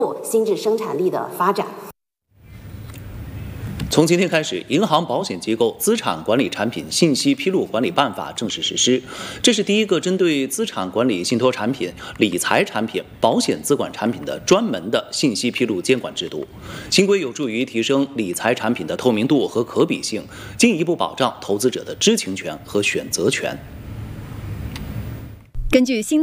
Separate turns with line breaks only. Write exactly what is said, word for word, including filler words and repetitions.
新质生产力的发展。
从今天开始，银行保险机构资产管理产品信息披露管理办法正式实施。这是第一个针对资产管理信托产品、理财产品、保险资管产品的专门的信息披露监管制度。新规有助于提升理财产品的透明度和可比性，进一步保障投资者的知情权和选择权。
根据新